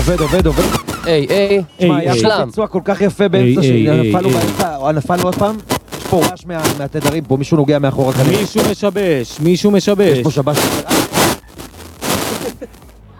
עובד. היי, תשמע, היה פה ביצוע כל כך יפה באמצע שנפלנו באמצע, נפלנו עוד פעם. יש פה רעש מהתדרים פה, מישהו נוגע מאחורה. מישהו משבש. יש פה שבש.